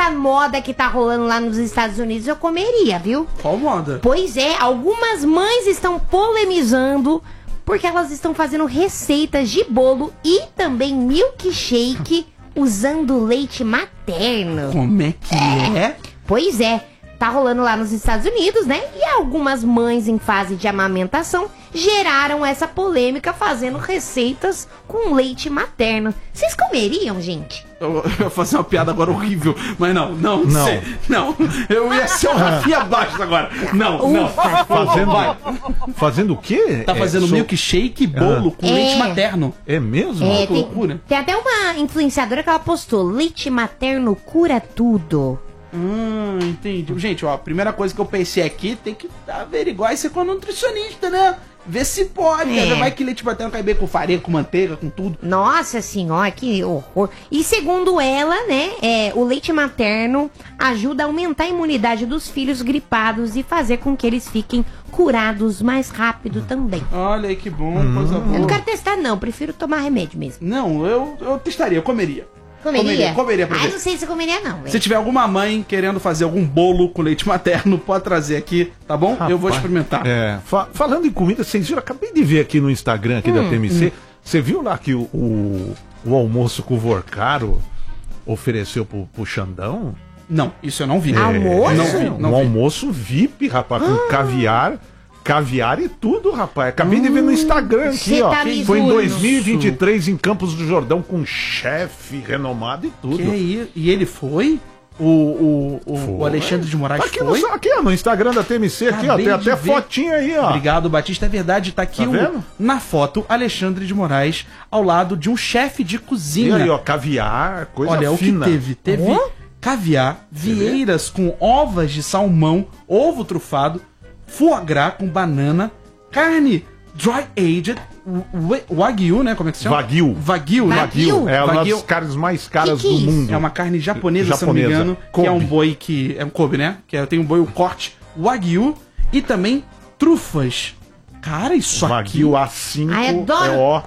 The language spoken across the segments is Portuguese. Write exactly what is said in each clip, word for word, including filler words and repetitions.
essa moda que tá rolando lá nos Estados Unidos eu comeria, viu? Qual moda? Pois é, algumas mães estão polemizando porque elas estão fazendo receitas de bolo e também milkshake usando leite materno. Como é que é? Pois é, tá rolando lá nos Estados Unidos, né? E algumas mães em fase de amamentação geraram essa polêmica fazendo receitas com leite materno. Vocês comeriam, gente? Eu, eu ia fazer uma piada agora horrível, mas não, não, Não. sei, não. Eu ia ser o Rafinha Bastos agora. Não, não. Fazendo, Vai. fazendo o quê? Tá fazendo É, sou- milkshake e bolo com É. leite materno. É mesmo? É, que tem, loucura. tem até uma influenciadora que ela postou: leite materno cura tudo. Hum, entendi. Gente, ó, a primeira coisa que eu pensei aqui tem que averiguar isso com a nutricionista, né? Ver se pode. É. Vai que leite materno cai bem com farinha, com manteiga, com tudo. Nossa senhora, que horror. E segundo ela, né, é, o leite materno ajuda a aumentar a imunidade dos filhos gripados e fazer com que eles fiquem curados mais rápido também. Olha aí que bom, coisa boa. Eu não quero testar não, prefiro tomar remédio mesmo. Não, eu, eu testaria, eu comeria. Comeria? Comeria, comeria pra Ah, ver. não sei se eu comeria não, velho. Se tiver alguma mãe querendo fazer algum bolo com leite materno, pode trazer aqui, tá bom? Eu vou Rapaz, experimentar. É, fa- falando em comida, vocês viram, acabei de ver aqui no Instagram aqui da T M C, você viu lá que o, o, o almoço com o Vorcaro ofereceu pro, pro Xandão? Não, isso eu não vi. Almoço? Não vi, não um vi. almoço V I P, rapaz, com caviar, caviar e tudo, rapaz. Acabei de ver no Instagram aqui, cê ó. tá me Foi em zoando. dois mil e vinte e três em Campos do Jordão com chefe renomado e tudo. Que aí? E ele foi? O, o, o, Foi. o Alexandre de Moraes Tá aqui, foi? no, aqui ó, no Instagram da T M C, aqui, ó, Acabei tem de até ver. fotinha aí, ó. Obrigado, Batista. É verdade, tá aqui Tá o, vendo? na foto Alexandre de Moraes ao lado de um chefe de E cozinha. aí, ó, caviar, coisa Olha, o que fina. teve? Teve Hã? caviar, vieiras com ovas de salmão, ovo trufado, foie gras com banana, carne dry aged, wa- wagyu, né? Como é que se chama? Wagyu. Wagyu, né? Wagyu? É uma Wagyu. das carnes mais caras Que que é do isso? mundo. É uma carne japonesa, se eu não me Japonesa. engano, que Kobe. é um boi que... É um Kobe, né? Que é, tem um boi, o corte Wagyu e também trufas. Cara, isso Wagyu aqui... A cinco Ai, adoro. é ó.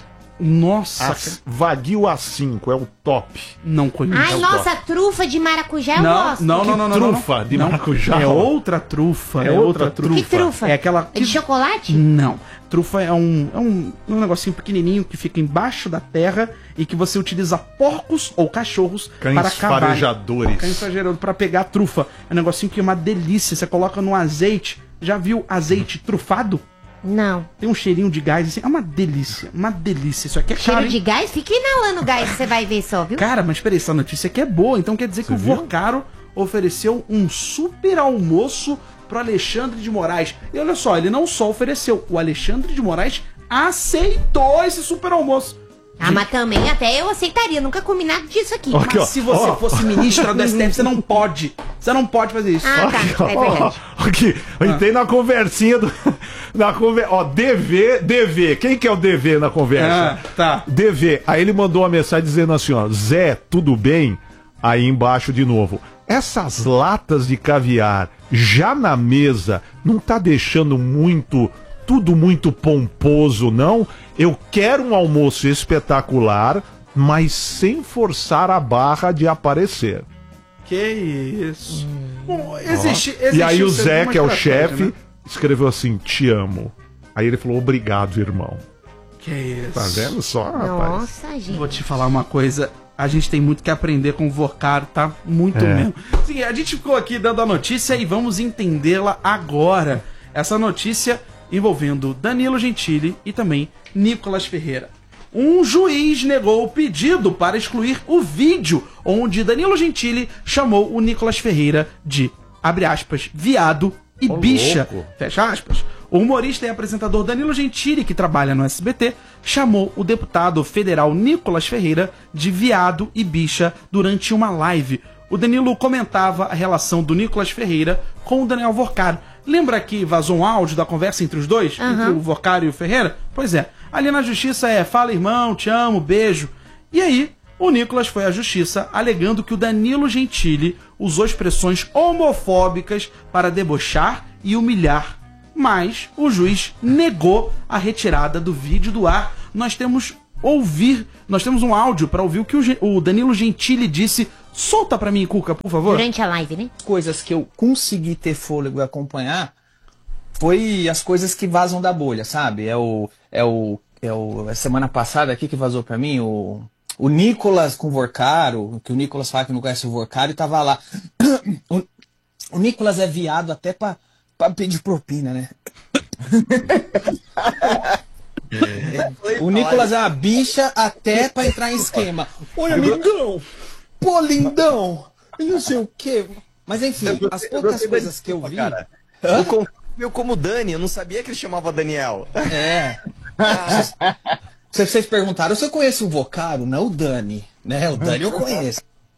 Nossa, A, Wagyu A cinco é o top. não conheço. Ai, nossa, trufa de maracujá eu Não, gosto. não, não, não, não, não. trufa de Não, maracujá. É outra trufa. É É, outra outra trufa. Que trufa? É aquela... É de chocolate? Não. Trufa é um, é um, um negocinho pequenininho que fica embaixo da terra e que você utiliza porcos ou cachorros Cães para cavar. farejadores. Cães farejadores para pegar a trufa. É um negocinho que é uma delícia. Você coloca no azeite. Já viu azeite trufado? Não. Tem um cheirinho de gás assim. É uma delícia. Uma delícia. Isso aqui é Cheiro caro, de hein? gás? Fica inalando gás, você vai ver só, viu? Cara, mas peraí, essa notícia aqui é boa. Então quer dizer que o viu? Vorcaro ofereceu um super almoço pro Alexandre de Moraes. E olha só, ele não só ofereceu, o Alexandre de Moraes aceitou esse super almoço. Ah, mas também até eu aceitaria, nunca comi nada disso aqui. Aqui, Mas ó, se você ó. fosse ministra do S T F, você não pode. Você não pode fazer isso. Ah, tá, é verdade. Ó, aqui, entrei na conversinha do. Na conver, ó, D V, D V. Quem que é o D V na conversa? Ah, tá. D V. Aí ele mandou uma mensagem dizendo assim, ó, Zé, tudo bem? Aí embaixo de novo. Essas latas de caviar já na mesa não tá deixando muito, tudo muito pomposo, não? Eu quero um almoço espetacular, mas sem forçar a barra de aparecer. Que isso. Bom, existe, existe E aí o sempre Zé, uma que é o estratégia, chefe, né? escreveu assim, te amo. Aí ele falou, obrigado, irmão. Que isso. Tá vendo só, rapaz? Nossa, gente. Vou te falar uma coisa. A gente tem muito que aprender com o Vorcaro, tá? Muito É. mesmo. Sim, a gente ficou aqui dando a notícia e vamos entendê-la agora. Essa notícia envolvendo Danilo Gentili e também Nicolas Ferreira. Um juiz negou o pedido para excluir o vídeo onde Danilo Gentili chamou o Nicolas Ferreira de, abre aspas, viado e Ô, bicha, louco. fecha aspas. O humorista e apresentador Danilo Gentili, que trabalha no S B T, chamou o deputado federal Nicolas Ferreira de viado e bicha durante uma live. O Danilo comentava a relação do Nicolas Ferreira com o Daniel Vorcaro. Lembra que vazou um áudio da conversa entre os dois? Aham. Entre o Vorcaro e o Ferreira? Pois é. Ali na justiça é fala irmão, te amo, beijo. E aí, o Nicolas foi à justiça alegando que o Danilo Gentili usou expressões homofóbicas para debochar e humilhar. Mas o juiz negou a retirada do vídeo do ar. Nós temos ouvir, nós temos um áudio para ouvir o que o Ge- o Danilo Gentili disse Solta pra mim, Cuca, por favor. Durante a live, né? Coisas que eu consegui ter fôlego e acompanhar foi as coisas que vazam da bolha, sabe? É o... É o, é o a semana passada aqui que vazou pra mim, o... O Nicolas com o Vorcaro, que o Nicolas fala que não conhece o Vorcaro, e tava lá. O, o Nicolas é viado até pra, pra pedir propina, né? O Nicolas é uma bicha até pra entrar em esquema. Oi, amigão! Pô, lindão! E não sei o quê. Mas enfim, as poucas coisas que eu vi... Cara, o contato veio como Dani, eu não sabia que ele chamava Daniel. É. Se vocês perguntaram se eu conheço o Vocaro, não o Dani, né? O Dani eu conheço.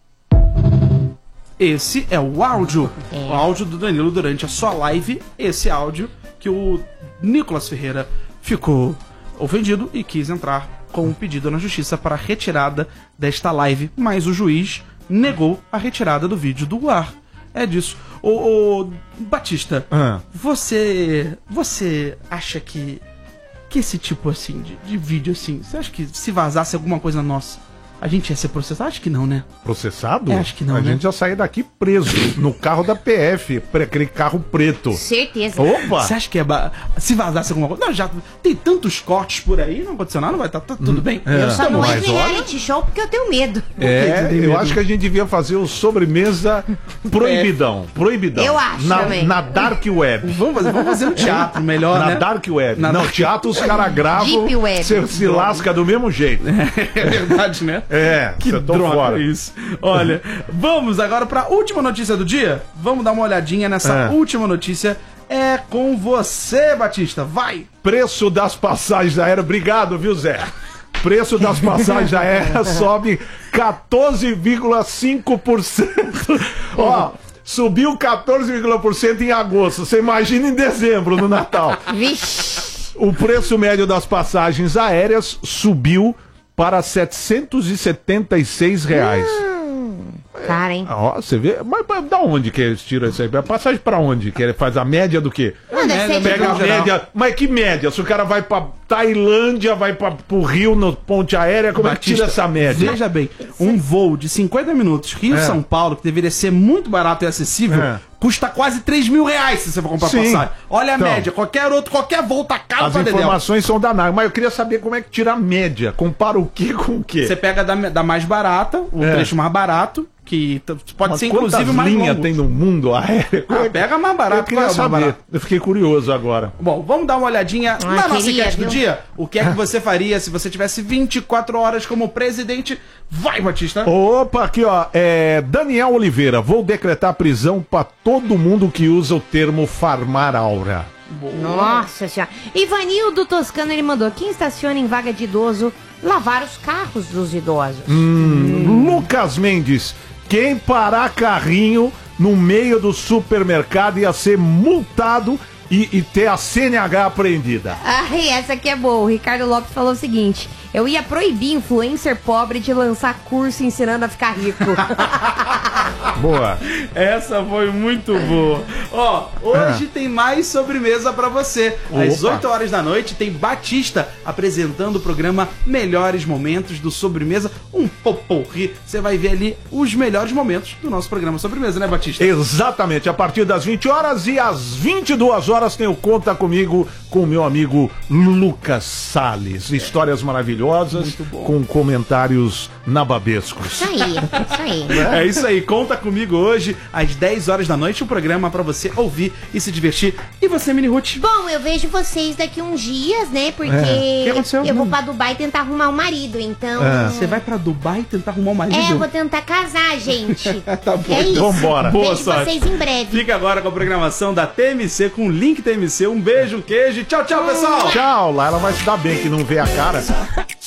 Esse é o áudio. É. O áudio do Danilo durante a sua live. Esse áudio que o Nicolas Ferreira ficou ofendido e quis entrar com um pedido na justiça para a retirada desta live, mas o juiz negou a retirada do vídeo do ar. É disso. Ô, ô Batista, Ah. você você acha que que esse tipo assim de, de vídeo assim, você acha que se vazasse alguma coisa nossa, a gente ia ser processado? Acho que não, né? Processado? É, acho que não, A né? gente já saiu daqui preso, no carro da P F, pre- aquele carro preto. Certeza. Opa! Você acha que é ba... se vazasse alguma coisa? Não, já tem tantos cortes por aí, não aconteceu nada, não vai estar tá, tudo bem. Eu só não mas entro em olha- reality show porque eu tenho medo. É, que tem eu medo? acho que a gente devia fazer o sobremesa proibidão. Proibidão. Eu acho na, também. na Dark Web. Vamos fazer, vamos fazer no teatro, melhor, Na né? Dark Web. Na não, Dark- teatro os caras gravam, Deep Web. você se lasca do mesmo jeito. É verdade, né? É, Que cê tô droga fora. é isso. Olha, vamos agora para a última notícia do dia? Vamos dar uma olhadinha nessa É. última notícia. É com você, Batista. Vai! Preço das passagens aéreas, obrigado, viu, Zé? Preço das passagens aéreas sobe quatorze vírgula cinco por cento. Ó, subiu quatorze vírgula cinco por cento em agosto. Você imagina em dezembro, no Natal. Vixe. O preço médio das passagens aéreas subiu para setecentos e setenta e seis reais. Cara, hein? Ó, você vê? Mas, mas da onde que eles tiram isso aí? A passagem pra onde? Que ele faz a média do quê? Não, deve ser Pega a tipo... geral. média. Mas que média? Se o cara vai pra Tailândia, vai pra, pro Rio, no ponte aérea, como é que tira essa média? Veja bem, um voo de cinquenta minutos Rio-São Paulo, que deveria ser muito barato e acessível, É. custa quase três mil reais se você for comprar Sim. passagem. Olha a Então. média, qualquer outro, qualquer voo tá caro As pra dedéu. informações são danadas, mas eu queria saber como é que tira a média. Compara o que com o que? Você pega da, da mais barata, o É. trecho mais barato, que t- pode Mas ser quantas inclusive o mais linhas longo. tem no mundo aéreo? Ah, pega a mais barata, Eu queria qual é o mais saber. barato? Eu fiquei curioso agora. Bom, vamos dar uma olhadinha Ah, na nossa queria, enquete do viu? dia. O que é que você faria se você tivesse vinte e quatro horas como presidente? Vai, Batista! Opa, aqui ó, é Daniel Oliveira, vou decretar prisão pra todo mundo que usa o termo farmar aura. Nossa senhora. Ivanildo Toscano, ele mandou: quem estaciona em vaga de idoso lavar os carros dos idosos. Hum. Lucas Mendes, quem parar carrinho no meio do supermercado ia ser multado e, e ter a C N H apreendida. Ai, essa aqui é boa. O Ricardo Lopes falou o seguinte: eu ia proibir influencer pobre de lançar curso ensinando a ficar rico. Boa. Essa foi muito boa. Ó, hoje tem mais sobremesa pra você. Às Opa. oito horas da noite tem Batista apresentando o programa Melhores Momentos do Sobremesa, um poporri. Você vai ver ali os melhores momentos do nosso programa Sobremesa, né, Batista? Exatamente, a partir das vinte horas e às vinte e duas horas tem o Conta Comigo com o meu amigo Lucas Salles. Histórias maravilhosas com comentários nababescos. Isso aí, isso aí. É isso aí, conta comigo hoje às dez horas da noite, um programa pra você ouvir e se divertir. E você, Mini Ruth? Bom, eu vejo vocês daqui uns dias, né? Porque É. O que aconteceu? eu vou pra Dubai tentar arrumar um marido, então. É. Você vai pra Dubai tentar arrumar um marido? É, eu vou tentar casar, gente. Tá bom, É isso. vambora. Boa Vejo sorte. vocês em breve. Fica agora com a programação da T M C, com o link T M C. Um beijo, um queijo. e Tchau, tchau, pessoal! Tchau, lá ela vai se dar bem que não vê a cara.